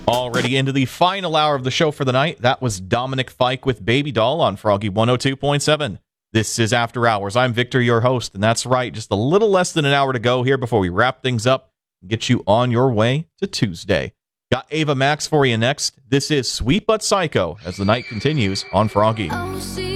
Already into the final hour of the show for the night. That was Dominic Fike with Baby Doll on Froggy 102.7. This is After Hours. I'm Victor, your host, and that's right, just a little less than an hour to go here before we wrap things up and get you on your way to Tuesday. Got Ava Max for you next. This is Sweet But Psycho as the night continues on Froggy.